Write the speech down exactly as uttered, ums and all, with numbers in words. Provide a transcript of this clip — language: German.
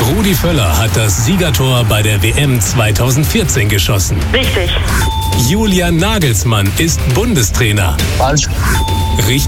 Rudi Völler hat das Siegertor bei der W M zweitausendvierzehn geschossen. Richtig. Julian Nagelsmann ist Bundestrainer. Falsch. Richtig.